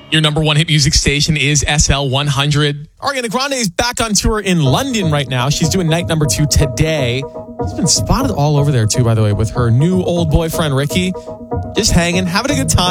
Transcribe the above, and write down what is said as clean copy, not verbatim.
Your number one hit music station is SL 100. Ariana Grande is back on tour in London right now. She's doing night number 2 today. She's been spotted all over there too, by the way, with her new old boyfriend, Ricky. Just hanging, having a good time.